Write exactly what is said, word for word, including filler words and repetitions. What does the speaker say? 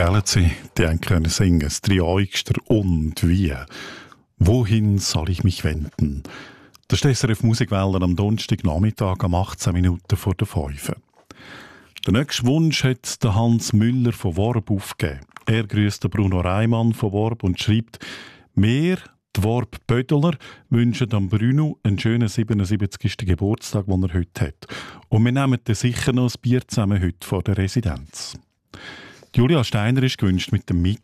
Gell, sie, die haben können singen, das Dreieugster und wie. Wohin soll ich mich wenden? Das ist S R F Musikwelle am Donnerstagnachmittag um achtzehn Minuten vor der fünf. Der nächste Wunsch hat der Hans Müller von Worb aufgegeben. Er grüßt Bruno Reimann von Worb und schreibt: «Wir, die Worb-Bödeler, wünschen dem Bruno einen schönen siebenundsiebzigsten Geburtstag, den er heute hat. Und wir nehmen dann sicher noch ein Bier zusammen heute vor der Residenz.» Julia Steiner ist gewünscht mit dem Mit